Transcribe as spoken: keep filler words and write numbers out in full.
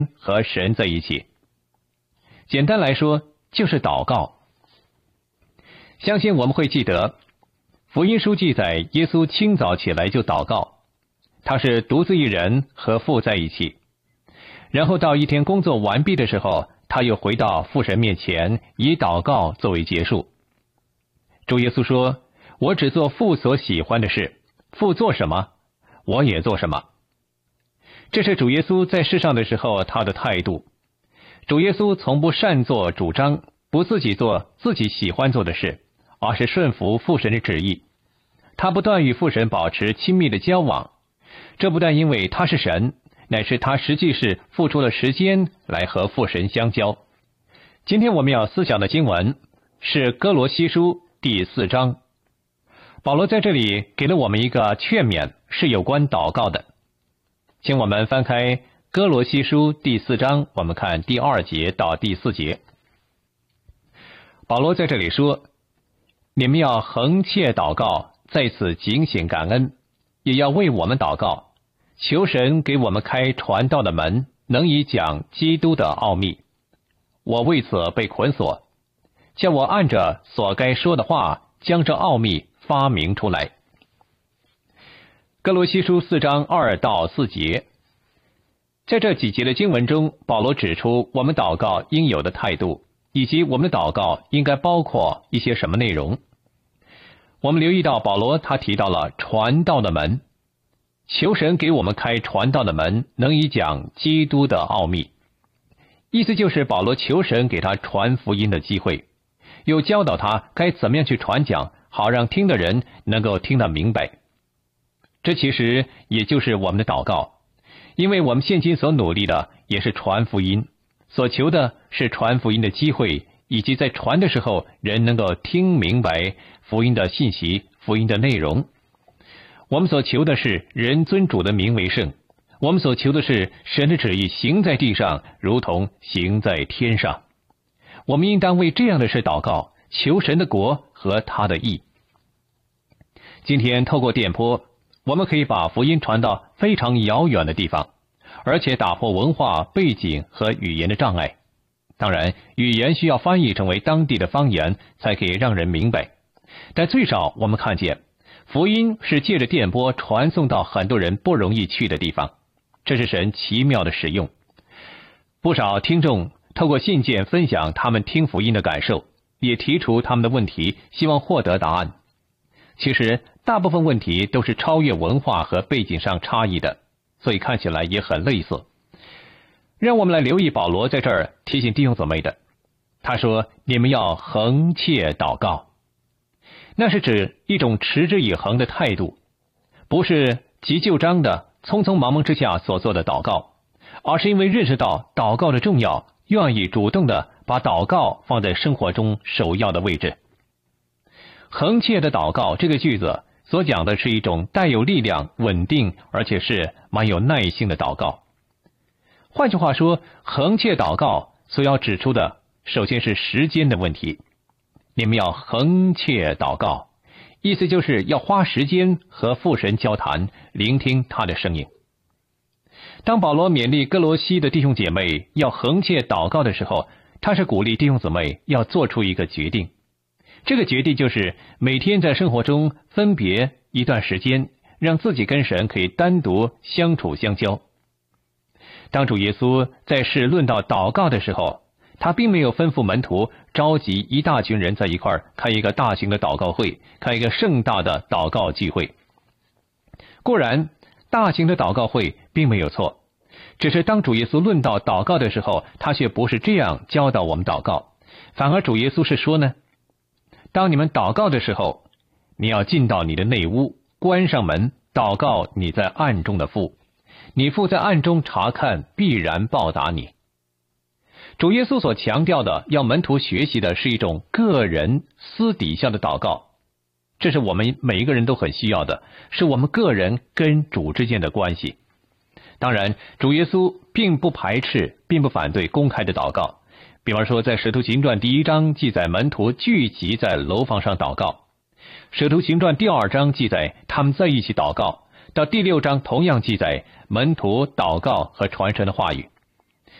和神在一起。简单来说，就是祷告。相信我们会记得，福音书记载耶稣清早起来就祷告，他是独自一人和父在一起，然后到一天工作完毕的时候，他又回到父神面前，以祷告作为结束。主耶稣说，我只做父所喜欢的事，父做什么，我也做什么。这是主耶稣在世上的时候他的态度。主耶稣从不擅作主张，不自己做自己喜欢做的事，而是顺服父神的旨意。他不断与父神保持亲密的交往，这不但因为他是神，乃是他实际是付出了时间来和父神相交。今天我们要思想的经文是哥罗西书第四章。保罗在这里给了我们一个劝勉，是有关祷告的。请我们翻开哥罗西书第四章，我们看第二节到第四节。保罗在这里说，你们要恒切祷告，在此警醒感恩，也要为我们祷告，求神给我们开传道的门，能以讲基督的奥秘。我为此被捆锁，叫我按着所该说的话，将这奥秘发明出来。哥罗西书四章二到四节，在这几节的经文中，保罗指出我们祷告应有的态度，以及我们的祷告应该包括一些什么内容。我们留意到保罗他提到了传道的门，求神给我们开传道的门，能以讲基督的奥秘。意思就是保罗求神给他传福音的机会，又教导他该怎么样去传讲，好让听的人能够听得明白。这其实也就是我们的祷告，因为我们现今所努力的也是传福音，所求的是传福音的机会，以及在传的时候人能够听明白福音的信息，福音的内容。我们所求的是人尊主的名为圣，我们所求的是神的旨意行在地上，如同行在天上。我们应当为这样的事祷告，求神的国和他的义。今天透过电波，我们可以把福音传到非常遥远的地方，而且打破文化背景和语言的障碍。当然，语言需要翻译成为当地的方言，才可以让人明白。但最少我们看见，福音是借着电波传送到很多人不容易去的地方，这是神奇妙的使用。不少听众透过信件分享他们听福音的感受，也提出他们的问题，希望获得答案。其实大部分问题都是超越文化和背景上差异的，所以看起来也很类似。让我们来留意保罗在这儿提醒弟兄姊妹的，他说你们要恒切祷告，那是指一种持之以恒的态度，不是急就章的匆匆忙忙之下所做的祷告，而是因为认识到祷告的重要，愿意主动的把祷告放在生活中首要的位置。恒切的祷告这个句子所讲的是一种带有力量、稳定，而且是蛮有耐性的祷告。换句话说，恒切祷告所要指出的，首先是时间的问题。你们要恒切祷告，意思就是要花时间和父神交谈，聆听他的声音。当保罗勉励哥罗西的弟兄姐妹要恒切祷告的时候，他是鼓励弟兄姊妹要做出一个决定。这个决定就是每天在生活中分别一段时间，让自己跟神可以单独相处相交。当主耶稣在世论到祷告的时候，他并没有吩咐门徒召集一大群人在一块儿开一个大型的祷告会，开一个盛大的祷告聚会。固然大型的祷告会并没有错，只是当主耶稣论到祷告的时候，他却不是这样教导我们祷告，反而主耶稣是说呢，当你们祷告的时候，你要进到你的内屋，关上门，祷告你在暗中的父，你父在暗中查看，必然报答你。主耶稣所强调的，要门徒学习的是一种个人私底下的祷告，这是我们每一个人都很需要的，是我们个人跟主之间的关系。当然，主耶稣并不排斥，并不反对公开的祷告。比方说，在使徒行传第一章记载门徒聚集在楼房上祷告，使徒行传第二章记载他们在一起祷告，到第六章同样记载门徒祷告和传神的话语。